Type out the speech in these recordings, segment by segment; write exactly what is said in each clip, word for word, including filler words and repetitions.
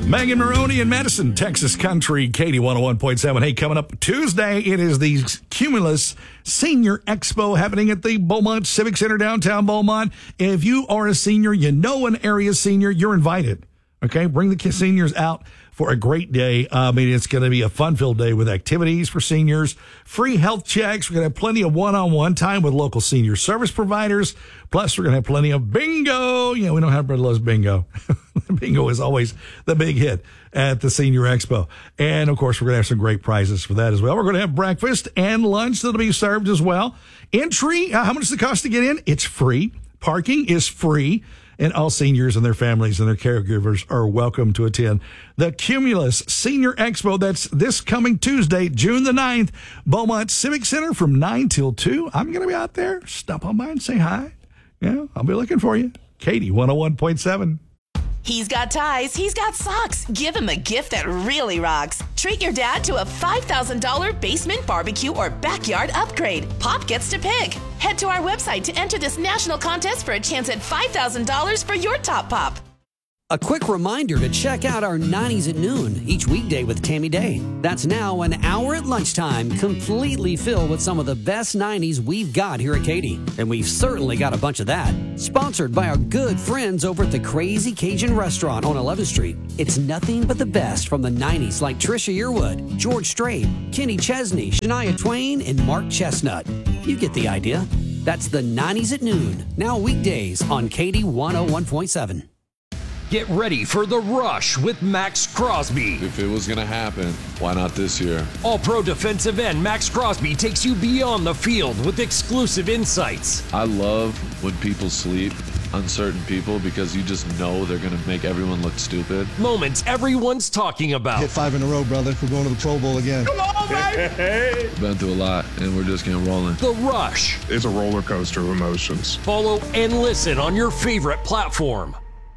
Megan Maroney in Madison, Texas Country, Katie one oh one point seven. Hey, coming up Tuesday, it is the Cumulus Senior Expo happening at the Beaumont Civic Center, downtown Beaumont. If you are a senior, you know an area senior, you're invited. Okay, bring the seniors out for a great day. I mean, it's going to be a fun-filled day with activities for seniors, free health checks. We're going to have plenty of one-on-one time with local senior service providers. Plus, we're going to have plenty of bingo. You know, we know how everybody loves bingo. Bingo is always the big hit at the Senior Expo. And, of course, we're going to have some great prizes for that as well. We're going to have breakfast and lunch that'll be served as well. Entry, uh, how much does it cost to get in? It's free. Parking is free. And all seniors and their families and their caregivers are welcome to attend the Cumulus Senior Expo. That's this coming Tuesday, June the ninth, Beaumont Civic Center from nine till two. I'm going to be out there. Stop on by and say hi. Yeah, I'll be looking for you. Katie, one oh one point seven. He's got ties, he's got socks. Give him a gift that really rocks. Treat your dad to a five thousand dollars basement barbecue or backyard upgrade. Pop gets to pick. Head to our website to enter this national contest for a chance at five thousand dollars for your top pop. A quick reminder to check out our nineties at noon each weekday with Tammy Day. That's now an hour at lunchtime, completely filled with some of the best nineties we've got here at Katy. And we've certainly got a bunch of that. Sponsored by our good friends over at the Crazy Cajun Restaurant on eleventh Street. It's nothing but the best from the nineties like Trisha Yearwood, George Strait, Kenny Chesney, Shania Twain, and Mark Chestnut. You get the idea. That's the nineties at noon, now weekdays on Katy one oh one point seven. Get ready for The Rush with Max Crosby. If it was going to happen, why not this year? All-pro defensive end Max Crosby takes you beyond the field with exclusive insights. I love when people sleep on certain people because you just know they're going to make everyone look stupid. Moments everyone's talking about. Hit five in a row, brother. We're going to the Pro Bowl again. Come on, baby! Been through a lot, and we're just getting rolling. The Rush. It's a roller coaster of emotions. Follow and listen on your favorite platform.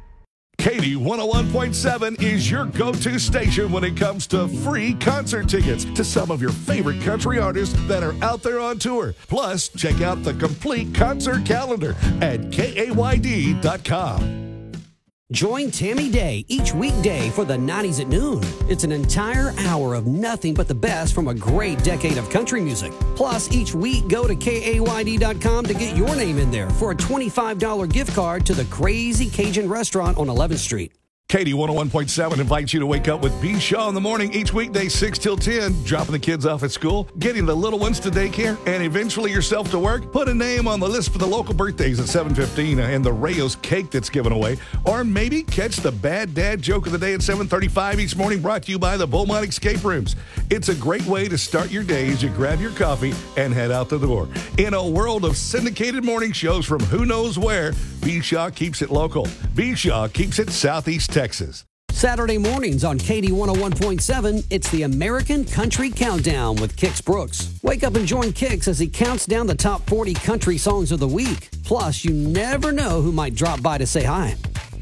Katy one oh one point seven is your go-to station when it comes to free concert tickets to some of your favorite country artists that are out there on tour. Plus, check out the complete concert calendar at K A Y D dot com. Join Tammy Day each weekday for the nineties at noon. It's an entire hour of nothing but the best from a great decade of country music. Plus, each week, go to K A Y D dot com to get your name in there for a twenty-five dollars gift card to the Crazy Cajun Restaurant on eleventh Street. Katy one oh one point seven invites you to wake up with B. Shaw in the morning each weekday, six till ten, dropping the kids off at school, getting the little ones to daycare, and eventually yourself to work. Put a name on the list for the local birthdays at seven fifteen and the Rayos cake that's given away. Or maybe catch the bad dad joke of the day at seven thirty-five each morning, brought to you by the Beaumont Escape Rooms. It's a great way to start your day as you grab your coffee and head out the door. In a world of syndicated morning shows from who knows where, B. Shaw keeps it local. B. Shaw keeps it Southeast Texas. Saturday mornings on Katy one oh one point seven, it's the American Country Countdown with Kix Brooks. Wake up and join Kix as he counts down the top forty country songs of the week. Plus, you never know who might drop by to say hi.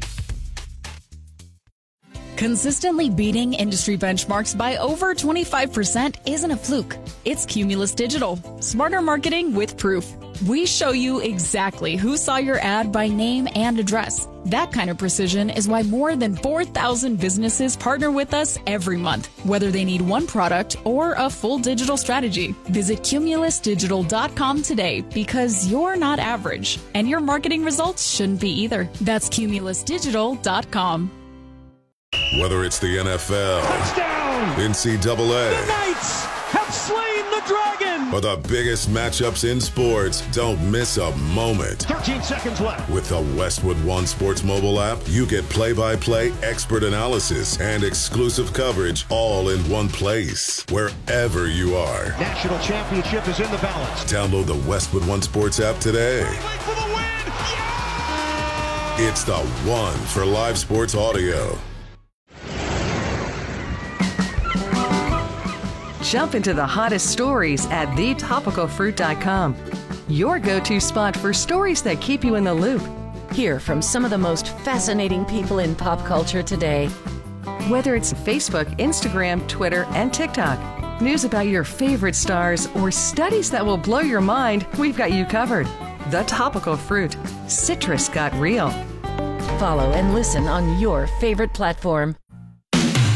Consistently beating industry benchmarks by over twenty-five percent isn't a fluke. It's Cumulus Digital. Smarter marketing with proof. We show you exactly who saw your ad by name and address. That kind of precision is why more than four thousand businesses partner with us every month, whether they need one product or a full digital strategy. Visit Cumulus Digital dot com today because you're not average, and your marketing results shouldn't be either. That's Cumulus Digital dot com. Whether it's the N F L, touchdown, N C double A, the Knights have slain the dragon, or the biggest matchups in sports, don't miss a moment. thirteen seconds left. With the Westwood One Sports mobile app, you get play-by-play expert analysis and exclusive coverage all in one place, wherever you are. National championship is in the balance. Download the Westwood One Sports app today. For the win. Yeah! It's the one for live sports audio. Jump into the hottest stories at the topical fruit dot com. Your go-to spot for stories that keep you in the loop. Hear from some of the most fascinating people in pop culture today. Whether it's Facebook, Instagram, Twitter, and TikTok, news about your favorite stars, or studies that will blow your mind, we've got you covered. The Topical Fruit. Citrus got real. Follow and listen on your favorite platform.